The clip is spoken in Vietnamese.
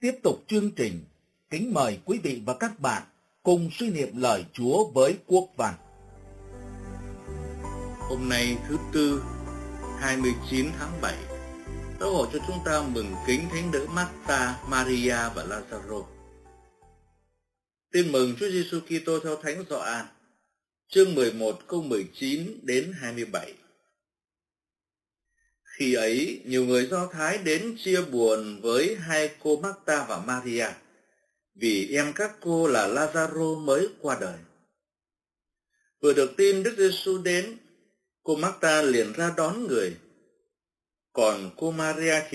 Tiếp tục chương trình, kính mời quý vị và các bạn cùng suy niệm lời Chúa với Quốc Văn. Hôm nay thứ Tư, 29 tháng 7, Giáo hội cho chúng ta mừng kính Thánh nữ Martha, Maria và Lazaro. Tin mừng Chúa Giêsu Kitô theo Thánh Gioan, chương 11 câu 19 đến 27. Khi ấy, nhiều người Do Thái đến chia buồn với hai cô Martha và Maria, vì em các cô là Lazaro mới qua đời. Vừa được tin Đức Giêsu đến, cô Martha liền ra đón người, còn cô Maria